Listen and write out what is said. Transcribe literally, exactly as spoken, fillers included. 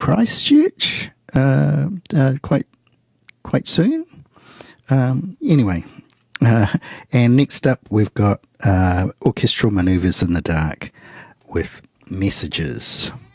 Christchurch uh, uh, quite quite soon. Um, anyway, uh, and next up we've got uh, Orchestral Manoeuvres in the Dark with Messages.